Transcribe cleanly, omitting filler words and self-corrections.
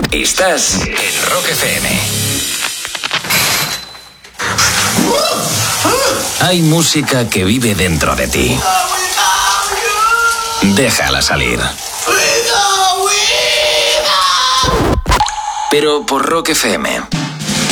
Estás en Rock FM. Hay música que vive dentro de ti. Déjala salir. Pero por Rock FM.